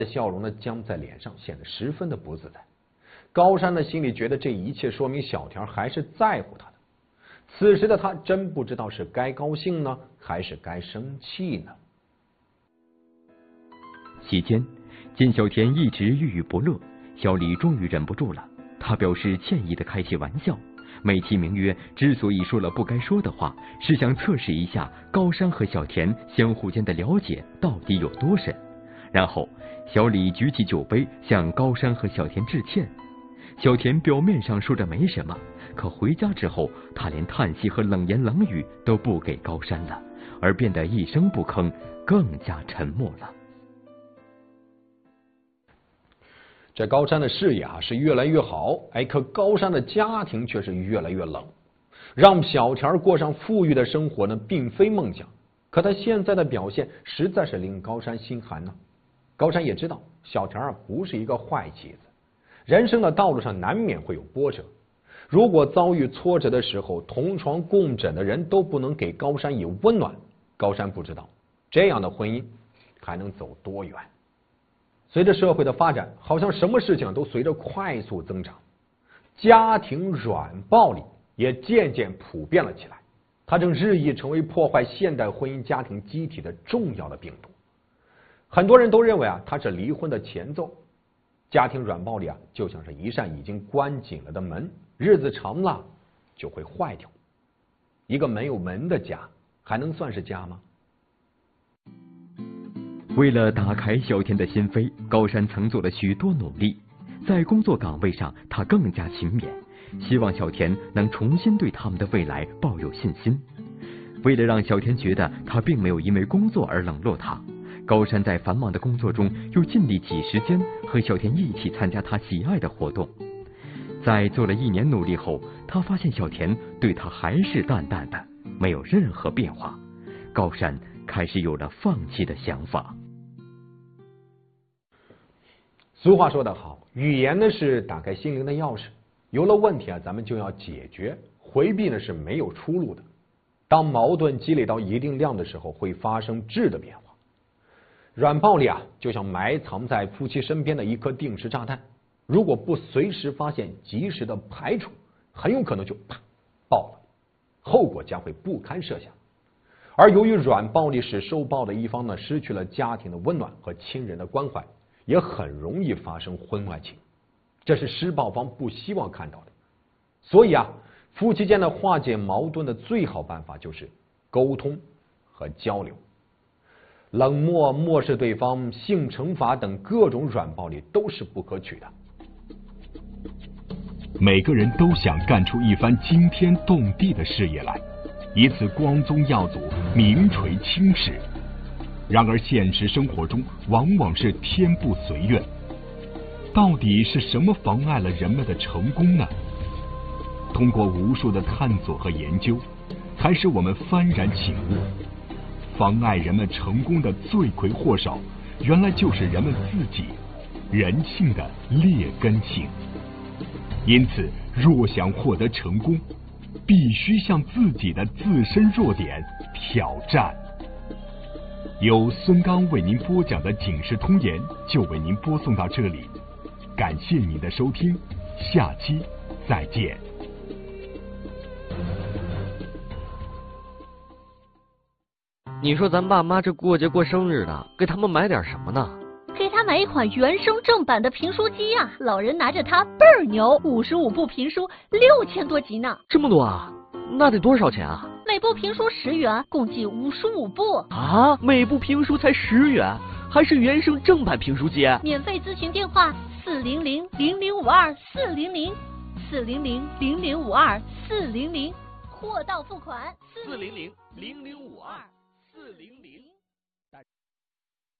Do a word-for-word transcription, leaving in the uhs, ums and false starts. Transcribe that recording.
笑容呢僵在脸上，显得十分的不自在。高山的心里觉得这一切说明小田还是在乎他的。此时的他真不知道是该高兴呢，还是该生气呢。 期间，见小田一直郁郁不乐，小李终于忍不住了，他表示歉意的开起玩笑，美其名曰之所以说了不该说的话，是想测试一下高山和小田相互间的了解到底有多深。然后小李举起酒杯向高山和小田致歉。小田表面上说着没什么，可回家之后他连叹息和冷言冷语都不给高山了，而变得一声不吭，更加沉默了。 这高山的事业啊是越来越好，哎，可高山的家庭却是越来越冷。让小田过上富裕的生活呢，并非梦想，可他现在的表现实在是令高山心寒呢。高山也知道小田啊不是一个坏棋子，人生的道路上难免会有波折。如果遭遇挫折的时候，同床共枕的人都不能给高山以温暖，高山不知道这样的婚姻还能走多远。随着社会的发展，好像什么事情都随着快速增长，家庭软暴力也渐渐普遍了起来，它正日益成为破坏现代婚姻家庭机体的重要的病毒。很多人都认为啊，它是离婚的前奏。家庭软暴力啊，就像是一扇已经关紧了的门，日子长了就会坏掉。一个没有门的家，还能算是家吗？ 为了打开小田的心扉，高山曾做了许多努力。在工作岗位上，他更加勤勉，希望小田能重新对他们的未来抱有信心。为了让小田觉得他并没有因为工作而冷落他，高山在繁忙的工作中又尽力挤时间和小田一起参加他喜爱的活动。在做了一年努力后，他发现小田对他还是淡淡的，没有任何变化。高山开始有了放弃的想法。 俗话说得好，语言呢是打开心灵的钥匙，有了问题啊，咱们就要解决，回避呢是没有出路的。当矛盾积累到一定量的时候，会发生质的变化。软暴力啊，就像埋藏在夫妻身边的一颗定时炸弹，如果不随时发现、及时的排除，很有可能就啪爆了，后果将会不堪设想。而由于软暴力使受暴的一方呢失去了家庭的温暖和亲人的关怀，也很容易发生婚外情，这是施暴方不希望看到的。所以啊，夫妻间的化解矛盾的最好办法就是沟通和交流。冷漠、漠视对方、性惩罚等各种软暴力都是不可取的。 每个人都想干出一番惊天动地的事业来，以此光宗耀祖、名垂青史。然而现实生活中往往是天不随愿，到底是什么妨碍了人们的成功呢？通过无数的探索和研究，才使我们幡然醒悟，妨碍人们成功的罪魁祸首，原来就是人们自己，人性的劣根性。因此，若想获得成功，必须向自己的自身弱点挑战。由孙刚为您播讲的《警世通言》就为您播送到这里，感谢您的收听，下期再见。 你说咱爸妈这过节过生日的，给他们买点什么呢？ 给他买一款原声正版的评书机啊！老人拿着它倍儿牛，五十五部评书，六千多集呢。 这么多啊？那得多少钱啊？ 每部评书十元，共计五十五部啊！每部评书才十元，还是原声正版评书机？ 免费咨询电话：四零零零零五二四零零四零零零零五二四零零，货到付款。 四零零零零五二四零零。